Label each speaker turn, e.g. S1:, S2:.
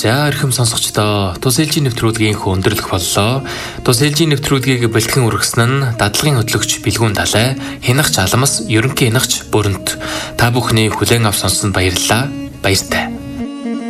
S1: За эрхэм сонсогчдоо тус ээлжийн нэвтрүүлгийн өндөрлөх боллоо. Тус ээлжийн нэвтрүүлгийг бэлтгэн үргэсэн нь дадлагын хөтлөгч Билгүүн Далай, Хянагч Аламс, ерөнхий хянагч Бүрэнт. Та бүхний хүлээн авч сонссон баярлалаа. Баяртай.